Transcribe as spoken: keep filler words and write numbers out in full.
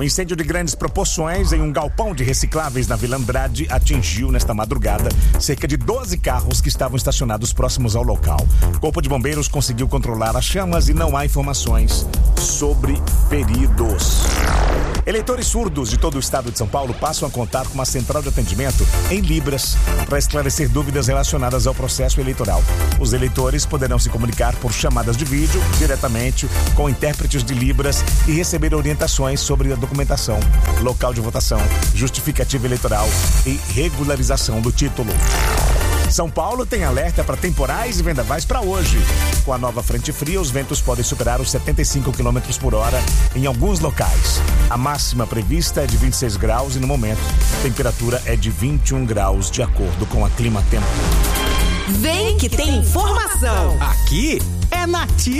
Um incêndio de grandes proporções em um galpão de recicláveis na Vila Andrade atingiu nesta madrugada cerca de doze carros que estavam estacionados próximos ao local. O Corpo de Bombeiros conseguiu controlar as chamas e não há informações sobre feridos. Eleitores surdos de todo o estado de São Paulo passam a contar com uma central de atendimento em Libras para esclarecer dúvidas relacionadas ao processo eleitoral. Os eleitores poderão se comunicar por chamadas de vídeo diretamente com intérpretes de Libras e receber orientações sobre a documentação, local de votação, justificativa eleitoral e regularização do título. São Paulo tem alerta para temporais e vendavais para hoje. Com a nova frente fria, os ventos podem superar os setenta e cinco quilômetros por hora em alguns locais. A máxima prevista é de vinte e seis graus e, no momento, a temperatura é de vinte e um graus, de acordo com a Climatempo. Vem que tem informação. Aqui é Nativa.